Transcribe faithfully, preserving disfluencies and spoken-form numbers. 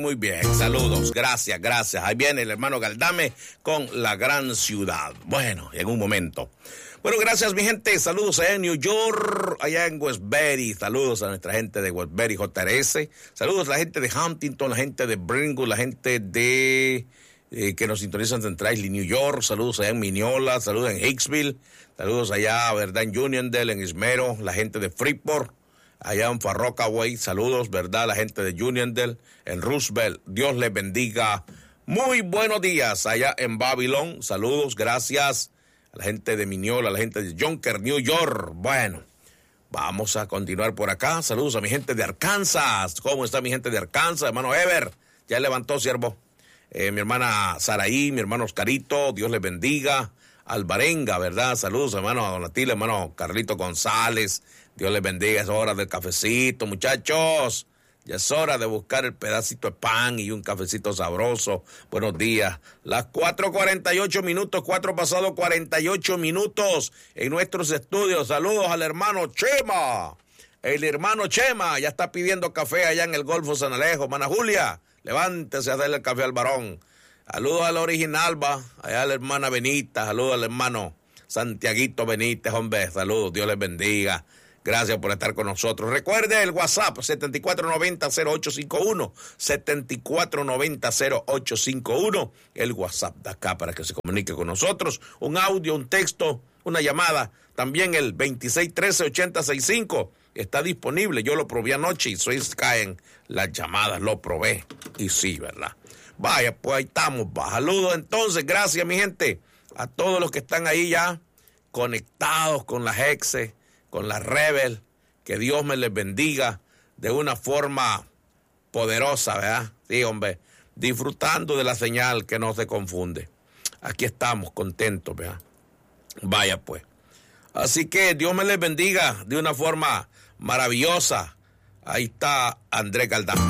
Muy bien, saludos, gracias, gracias. Ahí viene el hermano Galdame con La Gran Ciudad. Bueno, en un momento. Bueno, gracias mi gente, saludos allá en New York, allá en Westbury, saludos a nuestra gente de Westbury J R S, saludos a la gente de Huntington, la gente de Brentwood, la gente de eh, que nos sintonizan en Traisley, New York, saludos allá en Mineola, saludos en Hicksville, saludos allá, verdad, en Uniondale, en Ismero, la gente de Freeport, allá en Far Rockaway, saludos, verdad, la gente de Uniondale, en Roosevelt, Dios les bendiga, muy buenos días allá en Babylon, saludos, gracias. A la gente de Mineola, a la gente de Jonker, New York. Bueno, vamos a continuar por acá. Saludos a mi gente de Arkansas. ¿Cómo está mi gente de Arkansas? Hermano Ever, ya levantó, siervo. Eh, mi hermana Saraí, mi hermano Oscarito, Dios les bendiga. Alvarenga, ¿verdad? Saludos, hermano Donatila, hermano Carlito González. Dios les bendiga. Es hora del cafecito, muchachos. Ya es hora de buscar el pedacito de pan y un cafecito sabroso. Buenos días. Las cuatro cuarenta y ocho minutos, cuatro pasado cuarenta y ocho minutos en nuestros estudios. Saludos al hermano Chema. El hermano Chema ya está pidiendo café allá en el Golfo San Alejo. Mana Julia, levántese a darle el café al varón. Saludos a la original, va. Allá a la hermana Benita. Saludos al hermano Santiaguito Benítez, hombre. Saludos, Dios les bendiga. Gracias por estar con nosotros. Recuerde el WhatsApp setenta y cuatro noventa cero ocho cinco uno, setenta y cuatro noventa cero ocho cinco uno, el WhatsApp de acá para que se comunique con nosotros. Un audio, un texto, una llamada. También el veintiséis trece ochenta sesenta y cinco está disponible. Yo lo probé anoche y soy caen las llamadas, lo probé. Y sí, ¿verdad? Vaya, pues ahí estamos. Va. Saludos entonces, gracias mi gente, a todos los que están ahí ya conectados con las Hexe, con la Rebel, que Dios me les bendiga de una forma poderosa, ¿verdad? Sí, hombre, disfrutando de la señal que no se confunde. Aquí estamos contentos, ¿verdad? Vaya pues. Así que Dios me les bendiga de una forma maravillosa. Ahí está Andrés Galdame.